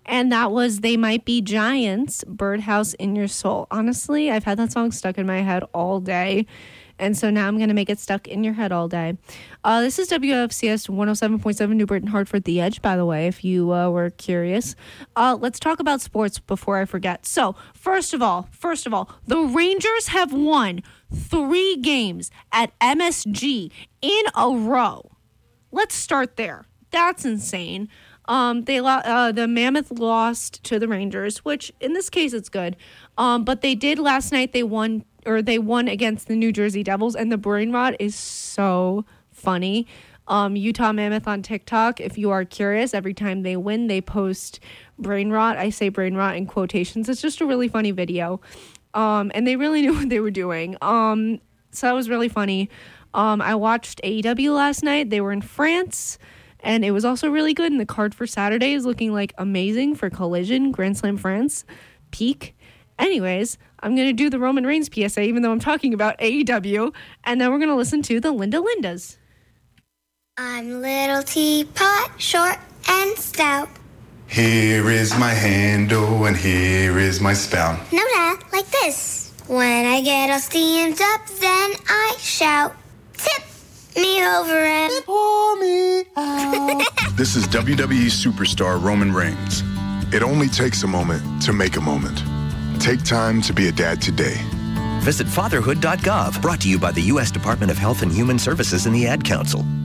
And that was They Might Be Giants, Birdhouse in Your Soul. Honestly, I've had that song stuck in my head all day. And so now I'm going to make it stuck in your head all day. This is WFCS 107.7 New Britain, Hartford, The Edge, by the way, if you were curious. Let's talk about sports before I forget. So, first of all, the Rangers have won 3 games at MSG in a row. Let's start there. That's insane. The Mammoth lost to the Rangers, which in this case it's good. But they did last night. They won against the New Jersey Devils, and the brain rot is so funny. Utah Mammoth on TikTok, if you are curious, every time they win, they post brain rot. I say brain rot in quotations. It's just a really funny video. And they really knew what they were doing. So that was really funny. I watched AEW last night. They were in France, and it was also really good. And the card for Saturday is looking like amazing for Collision, Grand Slam France, peak. Anyways, I'm going to do the Roman Reigns PSA, even though I'm talking about AEW, and then we're going to listen to the Linda Lindas. I'm little teapot, short and stout. Here is my handle, and here is my spout. No, Dad, like this. When I get all steamed up, then I shout, tip me over and pour me out. This is WWE superstar Roman Reigns. It only takes a moment to make a moment. Take time to be a dad today. Visit fatherhood.gov, brought to you by the U.S. Department of Health and Human Services and the Ad Council.